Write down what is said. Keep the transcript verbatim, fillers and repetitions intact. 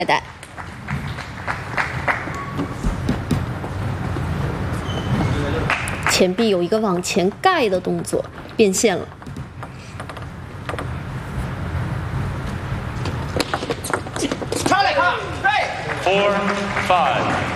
带。前臂有一个往前盖的动作，变现了。 Four, five.